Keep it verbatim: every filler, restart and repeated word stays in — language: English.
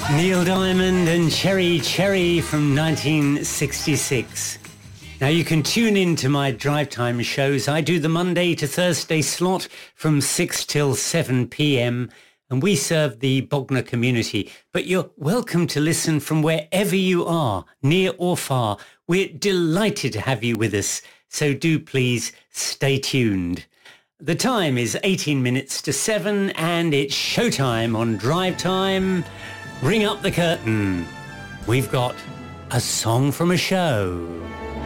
Neil Diamond and Cherry Cherry from nineteen sixty-six. Now you can tune in to my drive time shows. I do the Monday to Thursday slot from six till seven p.m. and we serve the Bognor community. But you're welcome to listen from wherever you are, near or far. We're delighted to have you with us, so do please stay tuned. The time is eighteen minutes to seven and it's showtime on Drive Time. Ring up the curtain. We've got a song from a show.